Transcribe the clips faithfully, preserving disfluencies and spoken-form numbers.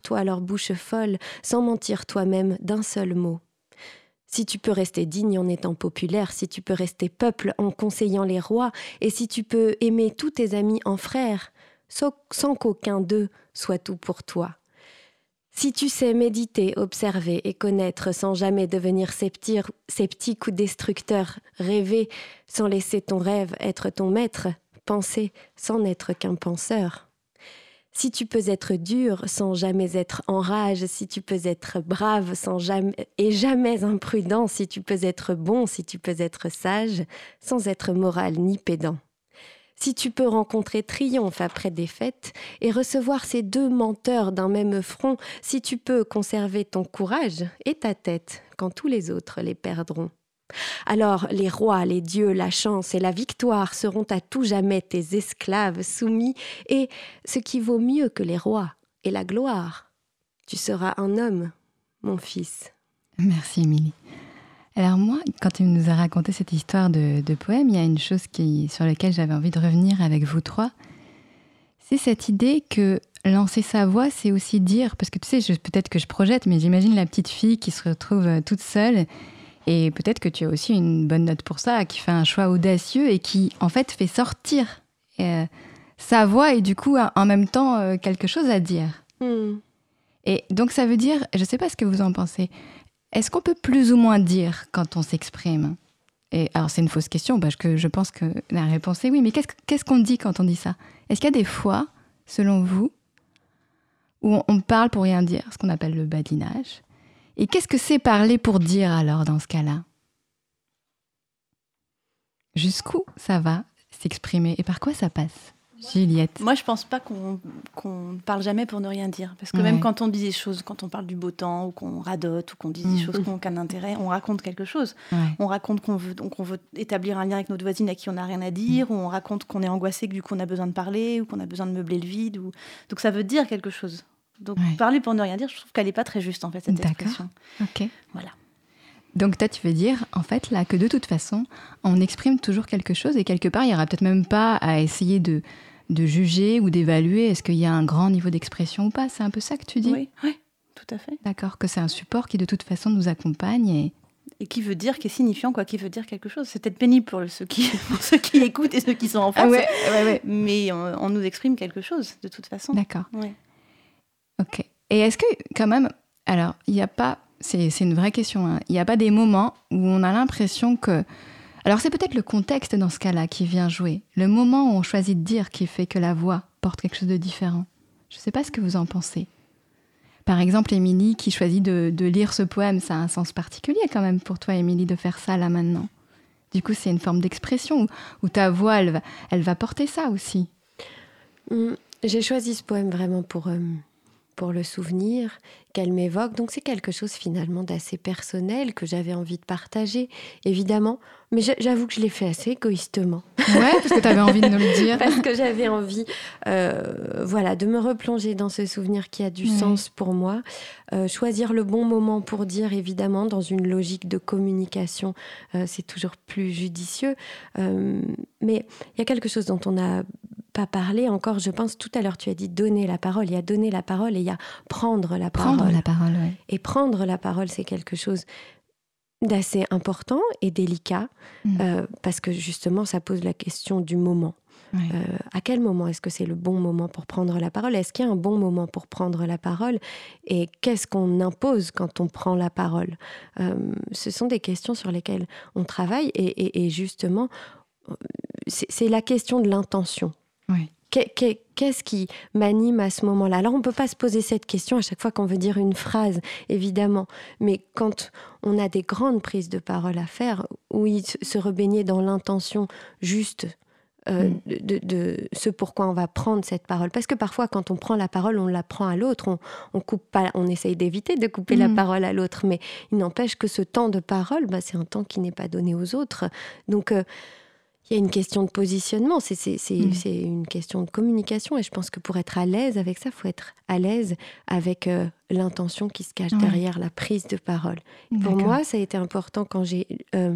toi leur bouche folle, sans mentir toi-même d'un seul mot. Si tu peux rester digne en étant populaire, si tu peux rester peuple en conseillant les rois, et si tu peux aimer tous tes amis en frères, sans, sans qu'aucun d'eux soit tout pour toi. Si tu sais méditer, observer et connaître sans jamais devenir sceptique, sceptique ou destructeur, rêver sans laisser ton rêve être ton maître, penser sans n'être qu'un penseur. Si tu peux être dur sans jamais être en rage, si tu peux être brave sans jamais, et jamais imprudent, si tu peux être bon, si tu peux être sage, sans être moral ni pédant. Si tu peux rencontrer triomphe après défaite et recevoir ces deux menteurs d'un même front, si tu peux conserver ton courage et ta tête quand tous les autres les perdront. Alors les rois, les dieux, la chance et la victoire seront à tout jamais tes esclaves soumis, et ce qui vaut mieux que les rois est la gloire. Tu seras un homme, mon fils. Merci Émilie. Alors moi, quand tu nous as raconté cette histoire de, de poème, il y a une chose qui, sur laquelle j'avais envie de revenir avec vous trois. C'est cette idée que lancer sa voix, c'est aussi dire, parce que tu sais, je, peut-être que je projette, mais j'imagine la petite fille qui se retrouve toute seule, et peut-être que tu as aussi une bonne note pour ça, qui fait un choix audacieux et qui, en fait, fait sortir euh, sa voix et du coup, en même temps, euh, quelque chose à dire. Mm. Et donc, ça veut dire, je ne sais pas ce que vous en pensez, est-ce qu'on peut plus ou moins dire quand on s'exprime ? Et alors, c'est une fausse question, parce que je pense que la réponse est oui, mais qu'est-ce, qu'est-ce qu'on dit quand on dit ça ? Est-ce qu'il y a des fois, selon vous, où on, on parle pour rien dire, ce qu'on appelle le badinage ? Et qu'est-ce que c'est parler pour dire, alors, dans ce cas-là ? Jusqu'où ça va s'exprimer ? Et par quoi ça passe ? Juliette. Moi, je pense pas qu'on qu'on parle jamais pour ne rien dire. Parce que Ouais. même quand on dit des choses, quand on parle du beau temps, ou qu'on radote, ou qu'on dit des Mmh. choses qui n'ont aucun intérêt, on raconte quelque chose. Ouais. On raconte qu'on veut, donc on veut établir un lien avec notre voisine à qui on n'a rien à dire, mmh. ou on raconte qu'on est angoissé, que du coup on a besoin de parler, ou qu'on a besoin de meubler le vide. Ou... Donc ça veut dire quelque chose. Donc Ouais. parler pour ne rien dire, je trouve qu'elle n'est pas très juste, en fait, cette D'accord. expression. Ok. Voilà. Donc toi, tu veux dire, en fait, là, que de toute façon, on exprime toujours quelque chose et quelque part, il n'y aura peut-être même pas à essayer de, de juger ou d'évaluer est-ce qu'il y a un grand niveau d'expression ou pas. C'est un peu ça que tu dis ? Oui, oui, tout à fait. D'accord, que c'est un support qui de toute façon nous accompagne et... Et qui veut dire, qui est signifiant, quoi, qui veut dire quelque chose. C'est peut-être pénible pour ceux qui, pour ceux qui écoutent et ceux qui sont en face, Ah ouais, ouais, ouais. mais on, on nous exprime quelque chose, de toute façon. D'accord. Ouais. Ok. Et est-ce que, quand même, alors, il n'y a pas... C'est, c'est une vraie question. Hein. Il n'y a pas des moments où on a l'impression que... Alors, c'est peut-être le contexte dans ce cas-là qui vient jouer. Le moment où on choisit de dire qui fait que la voix porte quelque chose de différent. Je ne sais pas ce que vous en pensez. Par exemple, Émilie, qui choisit de, de lire ce poème, ça a un sens particulier quand même pour toi, Émilie, de faire ça là maintenant. Du coup, c'est une forme d'expression où, où ta voix, elle va, elle va porter ça aussi. Mmh, j'ai choisi ce poème vraiment pour... Euh... pour le souvenir qu'elle m'évoque. Donc c'est quelque chose finalement d'assez personnel que j'avais envie de partager, évidemment. Mais j'avoue que je l'ai fait assez égoïstement. Ouais, parce que tu avais envie de nous le dire. Parce que j'avais envie euh, voilà, de me replonger dans ce souvenir qui a du ouais. sens pour moi. Euh, choisir le bon moment pour dire, évidemment, dans une logique de communication, euh, c'est toujours plus judicieux. Euh, mais il y a quelque chose dont on a pas parlé encore, je pense, tout à l'heure, tu as dit donner la parole. Il y a donner la parole et il y a prendre la prendre parole. la parole, oui. Et prendre la parole, c'est quelque chose d'assez important et délicat, mmh. euh, parce que justement, ça pose la question du moment. Oui. Euh, à quel moment est-ce que c'est le bon moment pour prendre la parole ? Est-ce qu'il y a un bon moment pour prendre la parole ? Et qu'est-ce qu'on impose quand on prend la parole ? euh, Ce sont des questions sur lesquelles on travaille et, et, et justement, c'est, c'est la question de l'intention. Oui. Qu'est-ce qui m'anime à ce moment-là ? Alors, on ne peut pas se poser cette question à chaque fois qu'on veut dire une phrase, évidemment. Mais quand on a des grandes prises de parole à faire, oui, se rebaigner dans l'intention juste euh, mm. de, de, de ce pourquoi on va prendre cette parole. Parce que parfois, quand on prend la parole, on la prend à l'autre. On, on, coupe pas, on essaye d'éviter de couper mm. la parole à l'autre. Mais il n'empêche que ce temps de parole, bah, c'est un temps qui n'est pas donné aux autres. Donc... Euh, il y a une question de positionnement, c'est, c'est, c'est, mmh. c'est une question de communication et je pense que pour être à l'aise avec ça, il faut être à l'aise avec euh, l'intention qui se cache ouais. derrière la prise de parole. Pour moi, ça a été important quand j'ai euh,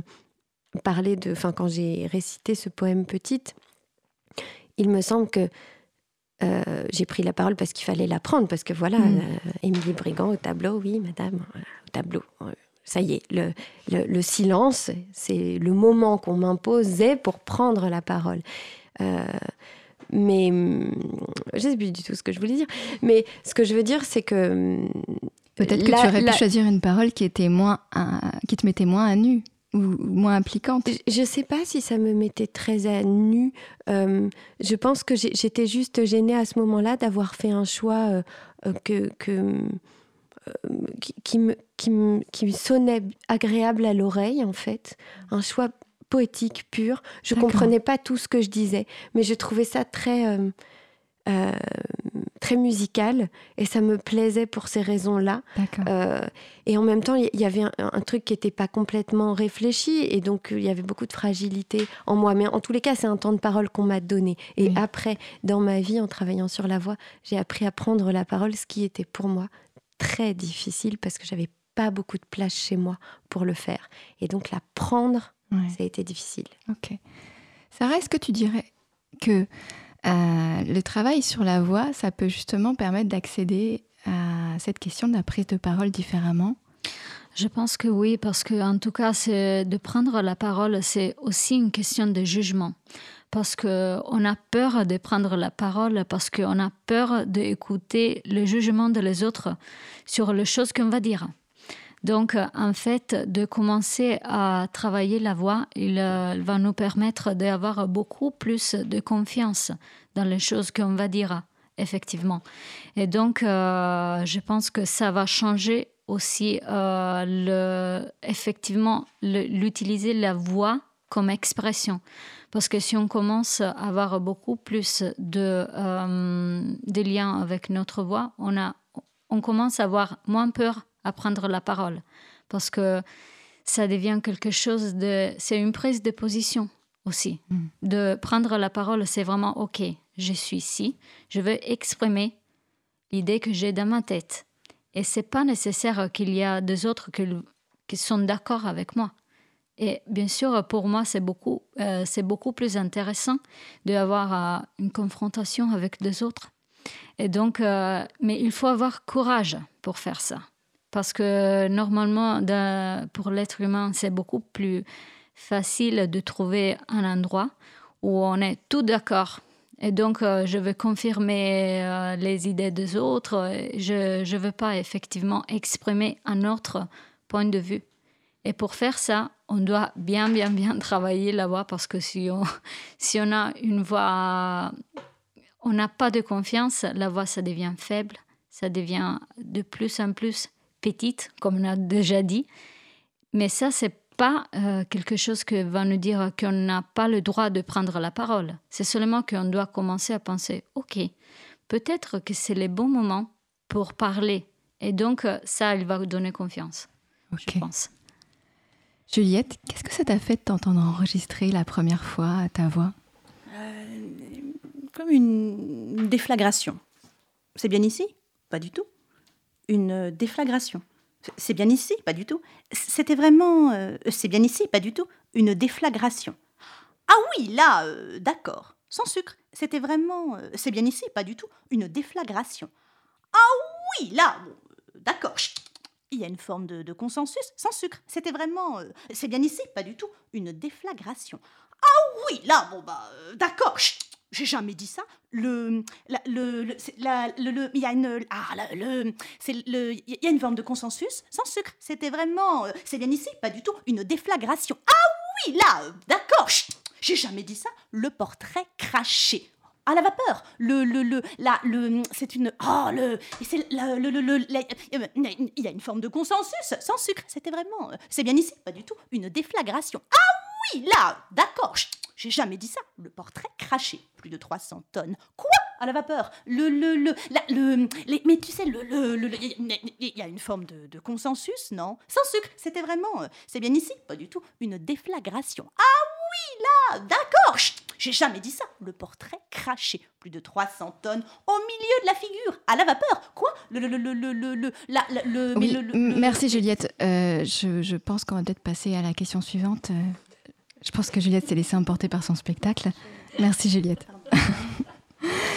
parlé de, enfin quand j'ai récité ce poème Petite, il me semble que euh, j'ai pris la parole parce qu'il fallait la prendre, parce que voilà, mmh. euh, Émilie Brigand au tableau, oui, madame, voilà, au tableau. Ça y est, le, le, le silence, c'est le moment qu'on m'imposait pour prendre la parole. Euh, mais je sais plus du tout ce que je voulais dire. Mais ce que je veux dire, c'est que peut-être que la, tu aurais la... pu choisir une parole qui était moins, à, qui te mettait moins à nu ou, ou moins impliquante. Je ne sais pas si ça me mettait très à nu. Euh, je pense que j'ai, j'étais juste gênée à ce moment-là d'avoir fait un choix euh, euh, que, que euh, qui, qui me qui me qui me sonnait agréable à l'oreille en fait, un choix poétique pur. Je D'accord. comprenais pas tout ce que je disais, mais je trouvais ça très, euh, euh, très musical et ça me plaisait pour ces raisons-là. Euh, et en même temps, il y, y avait un, un truc qui n'était pas complètement réfléchi et donc il y avait beaucoup de fragilité en moi. Mais en tous les cas, c'est un temps de parole qu'on m'a donné. Et oui. Après, dans ma vie, en travaillant sur la voix, j'ai appris à prendre la parole, ce qui était pour moi très difficile parce que j'avais pas beaucoup de place chez moi pour le faire. Et donc la prendre, ouais. Ça a été difficile. Ok. Sarah, est-ce que tu dirais que euh, le travail sur la voix, ça peut justement permettre d'accéder à cette question de la prise de parole différemment ? Je pense que oui, parce que en tout cas, c'est de prendre la parole, c'est aussi une question de jugement. Parce qu'on a peur de prendre la parole, parce qu'on a peur d'écouter le jugement des autres sur les choses qu'on va dire. Donc, en fait, de commencer à travailler la voix, il va nous permettre d'avoir beaucoup plus de confiance dans les choses qu'on va dire, effectivement. Et donc, euh, je pense que ça va changer aussi, euh, le, effectivement, le, l'utiliser la voix comme expression. Parce que si on commence à avoir beaucoup plus de, euh, de liens avec notre voix, on, a, on commence à avoir moins peur à prendre la parole, parce que ça devient quelque chose de... C'est une prise de position aussi. Mm. De prendre la parole, c'est vraiment « OK, je suis ici, je veux exprimer l'idée que j'ai dans ma tête. » Et ce n'est pas nécessaire qu'il y ait des autres qui, qui sont d'accord avec moi. Et bien sûr, pour moi, c'est beaucoup, euh, c'est beaucoup plus intéressant d'avoir euh, une confrontation avec des autres. Et donc, euh, mais il faut avoir courage pour faire ça. Parce que normalement, de, pour l'être humain, c'est beaucoup plus facile de trouver un endroit où on est tout d'accord. Et donc, euh, je veux confirmer euh, les idées des autres. Je ne veux pas effectivement exprimer un autre point de vue. Et pour faire ça, on doit bien, bien, bien travailler la voix parce que si on, si on a une voix, on n'a pas de confiance, la voix, ça devient faible, ça devient de plus en plus petite, comme on a déjà dit. Mais ça, ce n'est pas euh, quelque chose qui va nous dire qu'on n'a pas le droit de prendre la parole. C'est seulement qu'on doit commencer à penser, OK, peut-être que c'est le bon moment pour parler. Et donc, ça, il va vous donner confiance, okay. Je pense. Juliette, qu'est-ce que ça t'a fait de t'entendre enregistrer la première fois ta voix ? euh, Comme une déflagration. C'est bien ici ? Pas du tout. Une déflagration. C'est bien ici ? Pas du tout. C'était vraiment... Euh, c'est bien ici ? Pas du tout. Une déflagration. Ah oui, là, euh, d'accord. Sans sucre. C'était vraiment... Euh, c'est bien ici ? Pas du tout. Une déflagration. Ah oui, là, bon, d'accord. Chut. Il y a une forme de, de consensus, sans sucre. C'était vraiment... Euh, c'est bien ici, pas du tout. Une déflagration. Ah oui, là, bon, bah, euh, d'accord. Chut, j'ai jamais dit ça. Le... La, le, le, la, le, le il y a une... Ah, la, le... C'est le... Il y a une forme de consensus, sans sucre. C'était vraiment... Euh, c'est bien ici, pas du tout. Une déflagration. Ah oui, là, euh, d'accord. Chut, j'ai jamais dit ça. Le portrait craché. À la vapeur, le, le, le, la, le, c'est une, oh, le, c'est le, le, le, le la, il y a une forme de consensus, sans sucre, c'était vraiment, c'est bien ici, pas du tout, une déflagration. Ah oui, là, d'accord, chut, j'ai jamais dit ça, le portrait craché, plus de trois cents tonnes. Quoi ? À la vapeur, le, le, le, la, le, les, mais tu sais, le, le, le, il y a une forme de, de consensus, non ? Sans sucre, c'était vraiment, c'est bien ici, pas du tout, une déflagration. Ah oui, là, d'accord, chut, j'ai jamais dit ça. Le portrait craché, plus de trois cents tonnes, au milieu de la figure, à la vapeur. Quoi ? Le, le, le, le, le, le, la, le, oui, le, le, merci le... Juliette. Euh, je, je pense qu'on va peut-être passer à la question suivante. Euh, je pense que Juliette s'est laissée emporter par son spectacle. Merci Juliette.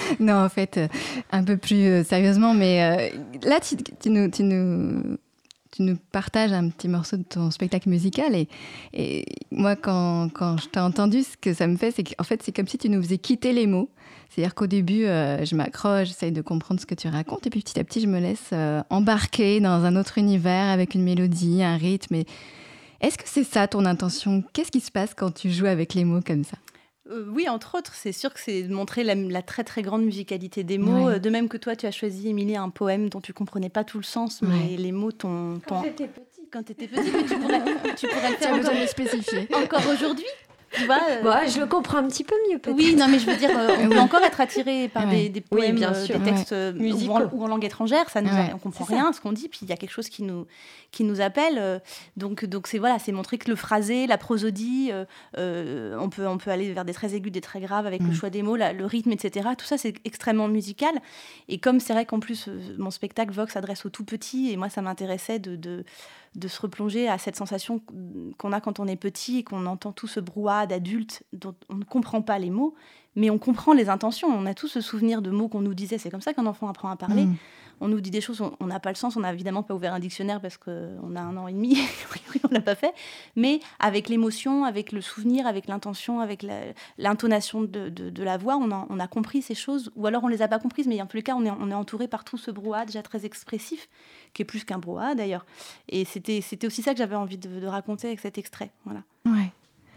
Non, en fait, euh, un peu plus euh, sérieusement, mais euh, là, tu, tu, nous, tu, nous, tu nous partages un petit morceau de ton spectacle musical. Et, et moi, quand, quand je t'ai entendu, ce que ça me fait, c'est qu'en fait, c'est comme si tu nous faisais quitter les mots. C'est-à-dire qu'au début, euh, je m'accroche, j'essaye de comprendre ce que tu racontes, et puis petit à petit, je me laisse euh, embarquer dans un autre univers avec une mélodie, un rythme. Et... Est-ce que c'est ça ton intention ? Qu'est-ce qui se passe quand tu joues avec les mots comme ça ? Euh, oui, entre autres, c'est sûr que c'est de montrer la, la très très grande musicalité des mots. Ouais. Euh, De même que toi, tu as choisi, Émilie, un poème dont tu comprenais pas tout le sens, mais Ouais. les mots t'ont... Quand t'ont- j'étais petite. Quand tu étais petite, mais tu pourrais, tu pourrais le Tu faire as besoin encore, de le spécifier. encore aujourd'hui. Tu vois, euh, Ouais, je le comprends un petit peu mieux peut-être. Oui, non, mais je veux dire, euh, on Oui. peut encore être attiré par Ouais. des, des Oui, poèmes, bien euh, sûr. des textes euh, ou, Musicaux. en, ou en langue étrangère. Ça nous, Ouais. on comprend C'est ça. rien à ce qu'on dit, puis il y a quelque chose qui nous, qui nous appelle. euh, donc, donc c'est voilà, c'est montrer que le phrasé, la prosodie, euh, euh, on peut, on peut aller vers des très aigus, des très graves avec Mm. le choix des mots, la- le rythme, et cetera. Tout ça, c'est extrêmement musical. Et comme c'est vrai qu'en plus, euh, mon spectacle Vox s'adresse aux tout petits, et moi, ça m'intéressait de, de de se replonger à cette sensation qu'on a quand on est petit et qu'on entend tout ce brouhaha d'adultes dont on ne comprend pas les mots, mais on comprend les intentions. On a tous ce souvenir de mots qu'on nous disait. C'est comme ça qu'un enfant apprend à parler. Mm. On nous dit des choses, on n'a pas le sens. On n'a évidemment pas ouvert un dictionnaire parce qu'on a un an et demi. On ne l'a pas fait. Mais avec l'émotion, avec le souvenir, avec l'intention, avec la, l'intonation de, de, de la voix, on a, on a compris ces choses. Ou alors on ne les a pas comprises, mais en tous les cas, on est, on est entouré par tout ce brouhaha déjà très expressif, qui est plus qu'un brouhaha d'ailleurs. Et c'était, c'était aussi ça que j'avais envie de, de raconter avec cet extrait. Voilà. Ouais.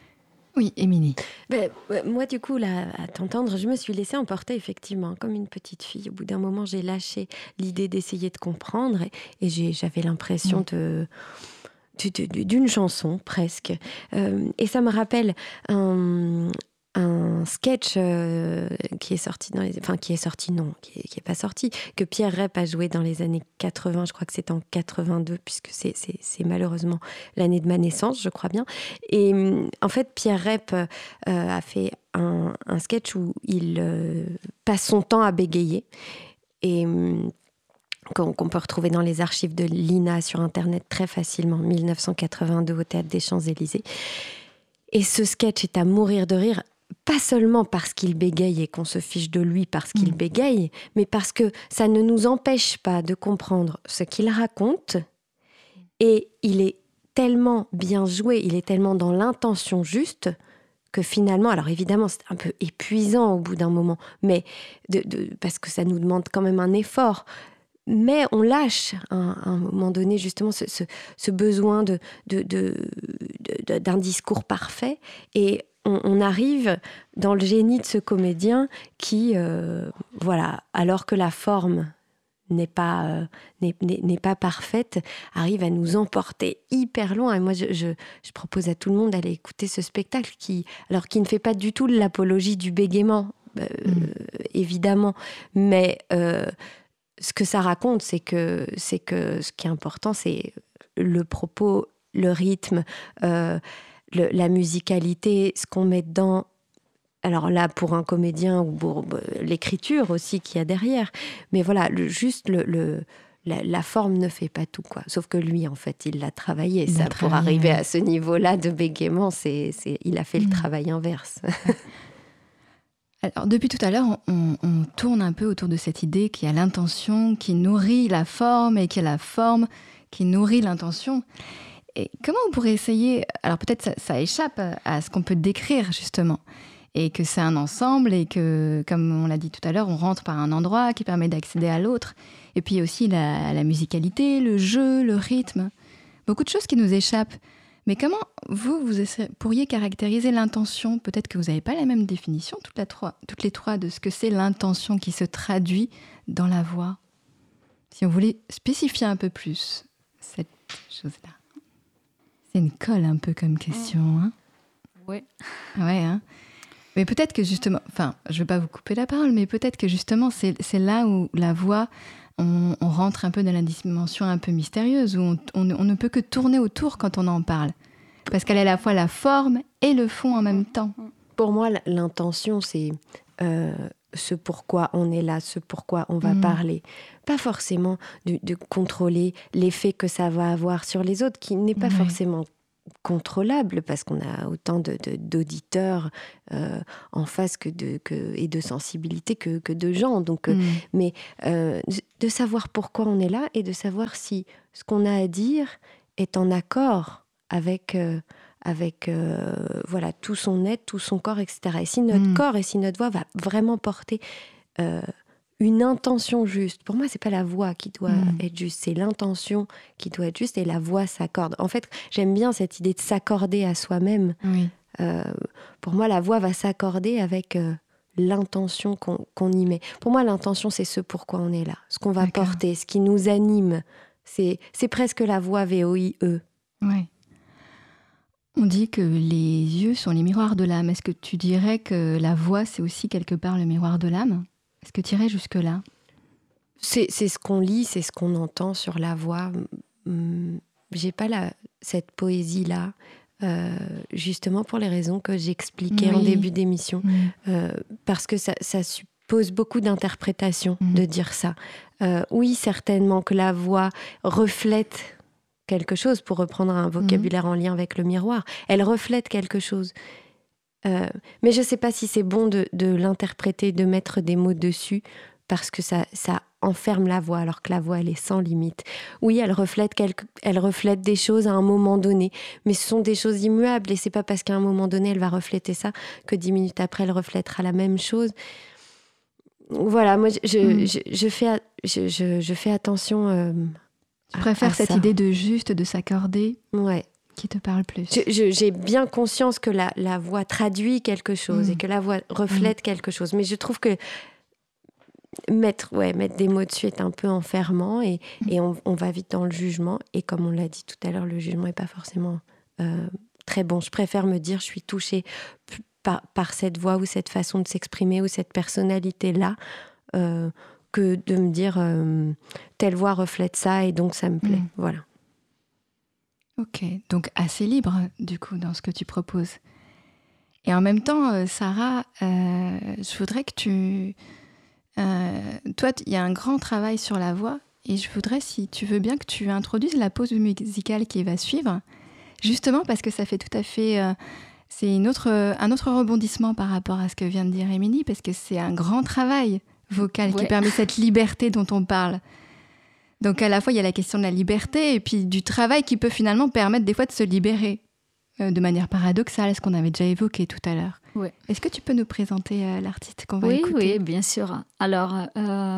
Oui, Émilie. Ben, ouais, moi, du coup, là, à t'entendre, je me suis laissée emporter, effectivement, comme une petite fille. Au bout d'un moment, j'ai lâché l'idée d'essayer de comprendre et, et j'ai, j'avais l'impression de, de- de- d'une chanson, presque. Euh, et ça me rappelle un, un sketch euh, qui est sorti dans les... Enfin, qui est sorti, non, qui est, qui est pas sorti, que Pierre Rep a joué dans les années quatre-vingts, je crois que c'est en quatre-vingt-deux, puisque c'est, c'est, c'est malheureusement l'année de ma naissance, je crois bien. Et en fait, Pierre Rep euh, a fait un, un sketch où il euh, passe son temps à bégayer et hum, qu'on, qu'on peut retrouver dans les archives de l'I N A sur Internet très facilement, dix-neuf cent quatre-vingt-deux au Théâtre des Champs-Élysées. Et ce sketch est à mourir de rire, pas seulement parce qu'il bégaye et qu'on se fiche de lui parce qu'il Mmh. bégaye, mais parce que ça ne nous empêche pas de comprendre ce qu'il raconte. Et il est tellement bien joué, il est tellement dans l'intention juste que finalement, alors évidemment c'est un peu épuisant au bout d'un moment, mais de, de, parce que ça nous demande quand même un effort. Mais on lâche à un, à un moment donné justement ce, ce, ce besoin de, de, de, de, d'un discours parfait et on, on arrive dans le génie de ce comédien qui, euh, voilà, alors que la forme n'est pas, euh, n'est, n'est, n'est pas parfaite, arrive à nous emporter hyper loin. Et moi, je, je, je propose à tout le monde d'aller écouter ce spectacle qui, alors, qui ne fait pas du tout l'apologie du bégaiement, euh, Mm. évidemment, mais euh, ce que ça raconte, c'est que, c'est que ce qui est important, c'est le propos, le rythme, euh, le, la musicalité, ce qu'on met dedans. Alors là, pour un comédien, ou pour euh, l'écriture aussi qu'il y a derrière. Mais voilà, le, juste le, le, la, la forme ne fait pas tout, quoi. Sauf que lui, en fait, il l'a travaillé. Il Ça, l'a pour travaillé, arriver ouais. à ce niveau-là de bégaiement, c'est, c'est, il a fait le Mm. travail inverse. Alors, depuis tout à l'heure, on, on tourne un peu autour de cette idée qu'il y a l'intention qui nourrit la forme et qu'il y a la forme qui nourrit l'intention. Et comment on pourrait essayer... Alors peut-être ça, ça échappe à ce qu'on peut décrire, justement. Et que c'est un ensemble et que, comme on l'a dit tout à l'heure, on rentre par un endroit qui permet d'accéder à l'autre. Et puis aussi la, la musicalité, le jeu, le rythme. Beaucoup de choses qui nous échappent. Mais comment vous, vous essa- pourriez caractériser l'intention ? Peut-être que vous n'avez pas la même définition, toutes, la trois, toutes les trois, de ce que c'est l'intention qui se traduit dans la voix. Si on voulait spécifier un peu plus cette chose-là. C'est une colle un peu comme question, hein ? Oui. Ouais, hein ? Mais peut-être que justement, enfin, je ne vais pas vous couper la parole, mais peut-être que justement, c'est, c'est là où la voix, on, on rentre un peu dans la dimension un peu mystérieuse, où on, on, on ne peut que tourner autour quand on en parle. Parce qu'elle a à la fois la forme et le fond en même temps. Pour moi, l'intention, c'est euh, ce pourquoi on est là, ce pourquoi on va Mmh. parler. Pas forcément de, de contrôler l'effet que ça va avoir sur les autres, qui n'est pas Ouais. forcément contrôlable parce qu'on a autant de, de, d'auditeurs euh, en face que de, que, et de sensibilité que, que de gens. Donc, mmh. euh, mais euh, de savoir pourquoi on est là et de savoir si ce qu'on a à dire est en accord avec, euh, avec euh, voilà, tout son être, tout son corps, et cetera. Et si notre mmh. corps et si notre voix va vraiment porter euh, une intention juste. Pour moi, c'est pas la voix qui doit mmh. être juste, c'est l'intention qui doit être juste et la voix s'accorde. En fait, j'aime bien cette idée de s'accorder à soi-même. Oui. Euh, pour moi, la voix va s'accorder avec euh, l'intention qu'on, qu'on y met. Pour moi, l'intention, c'est ce pourquoi on est là, ce qu'on va D'accord. porter, ce qui nous anime. C'est, c'est presque la voix V O I E. Oui. On dit que les yeux sont les miroirs de l'âme. Est-ce que tu dirais que la voix, c'est aussi quelque part le miroir de l'âme ? Est-ce que tu irais jusque-là ? c'est, c'est ce qu'on lit, c'est ce qu'on entend sur la voix. J'ai pas la, cette poésie-là, euh, justement pour les raisons que j'expliquais oui. en début d'émission. Mmh. Euh, parce que ça, ça suppose beaucoup d'interprétation mmh. de dire ça. Euh, oui, certainement que la voix reflète quelque chose, pour reprendre un vocabulaire mmh. en lien avec le miroir. Elle reflète quelque chose. Euh, mais je ne sais pas si c'est bon de, de l'interpréter, de mettre des mots dessus, parce que ça, ça enferme la voix, alors que la voix, elle est sans limite. Oui, elle reflète, quelque, elle reflète des choses à un moment donné, mais ce sont des choses immuables, et ce n'est pas parce qu'à un moment donné, elle va refléter ça, que dix minutes après, elle reflètera la même chose. Voilà, moi, je, mmh. je, je, fais, je, je, je fais attention euh, Tu préfères cette ça. idée de juste, de s'accorder ouais. qui te parle plus. Je, je, j'ai bien conscience que la, la voix traduit quelque chose mmh. et que la voix reflète mmh. quelque chose. Mais je trouve que mettre, ouais, mettre des mots dessus est un peu enfermant et, mmh. et on, on va vite dans le jugement. Et comme on l'a dit tout à l'heure, le jugement n'est pas forcément euh, très bon. Je préfère me dire je suis touchée par, par cette voix ou cette façon de s'exprimer ou cette personnalité-là euh, que de me dire euh, telle voix reflète ça et donc ça me plaît. Mmh. Voilà. Ok, donc assez libre du coup dans ce que tu proposes. Et en même temps, euh, Sarah, euh, je voudrais que tu... Euh, toi, il y a un grand travail sur la voix et je voudrais, si tu veux bien, que tu introduises la pause musicale qui va suivre, justement parce que ça fait tout à fait... Euh, c'est une autre, un autre rebondissement par rapport à ce que vient de dire Émilie, parce que c'est un grand travail vocal ouais. qui permet cette liberté dont on parle. Donc à la fois, il y a la question de la liberté et puis du travail qui peut finalement permettre des fois de se libérer euh, de manière paradoxale, ce qu'on avait déjà évoqué tout à l'heure. Oui. Est-ce que tu peux nous présenter euh, l'artiste qu'on va oui, écouter ? Oui, bien sûr. Alors, euh,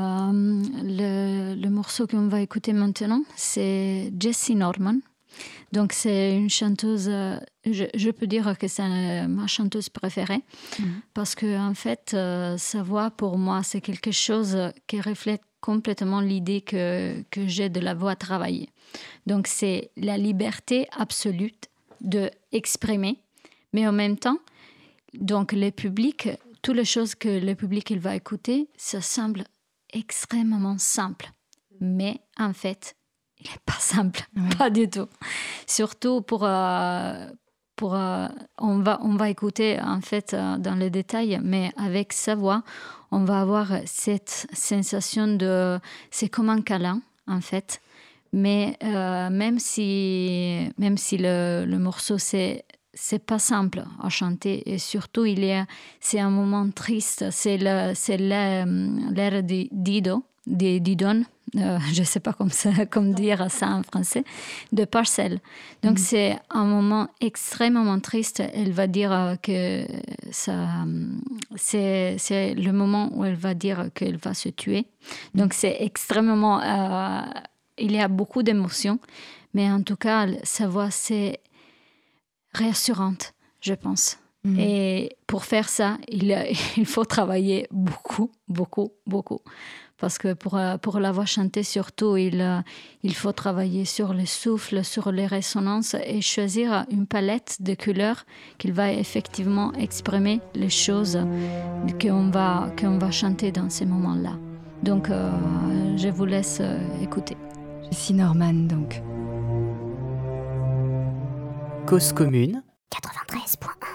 le, le morceau qu'on va écouter maintenant, c'est Jessie Norman. Donc c'est une chanteuse, euh, je, je peux dire que c'est ma chanteuse préférée, mmh. parce que en fait, euh, sa voix pour moi, c'est quelque chose qui reflète complètement l'idée que, que j'ai de la voix travaillée. Donc, c'est la liberté absolue d'exprimer, mais en même temps, donc, le public, toutes les choses que le public il va écouter, ça semble extrêmement simple. Mais en fait, il n'est pas simple, ouais. pas du tout. Surtout pour... Euh, pour euh, on, va, on va écouter, en fait, euh, dans le détail, mais avec sa voix, on va avoir cette sensation de... C'est comme un câlin, en fait. Mais euh, même si, même si le, le morceau, c'est, c'est pas simple à chanter. Et surtout, il y a, c'est un moment triste. C'est, le, c'est l'air, l'air de Dido, de Didon. Euh, je ne sais pas comment, ça, comment dire ça en français, de Parcelle. Donc, mmh. c'est un moment extrêmement triste. Elle va dire que ça, c'est, c'est le moment où elle va dire qu'elle va se tuer. Donc, c'est extrêmement... Euh, il y a beaucoup d'émotions, mais en tout cas, sa voix, c'est rassurante, je pense. Mmh. Et pour faire ça, il, il faut travailler beaucoup, beaucoup, beaucoup. Parce que pour, pour la voix chantée, surtout, il, il faut travailler sur le souffle, sur les résonances et choisir une palette de couleurs qui va effectivement exprimer les choses qu'on va, qu'on va chanter dans ces moments-là. Donc, euh, je vous laisse euh, écouter. Jessie Norman, donc. Cause commune quatre-vingt-treize point un